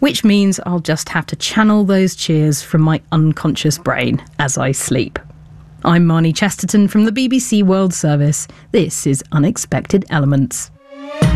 which means I'll just have to channel those cheers from my unconscious brain as I sleep. I'm Marnie Chesterton from the BBC World Service. This is Unexpected Elements.